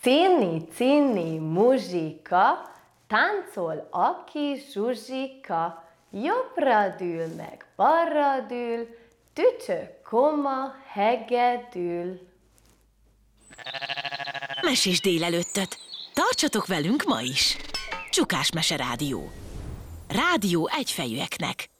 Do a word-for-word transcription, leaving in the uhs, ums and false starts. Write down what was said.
Cinni, cinni, muzsika, táncol a kis Zsuzsika, jobbra dől meg balra dől, tücsök, koma, hegedül. Mesés délelőttöt! Tartsatok velünk ma is! Csukás Mese Rádió. Rádió egyfejűeknek.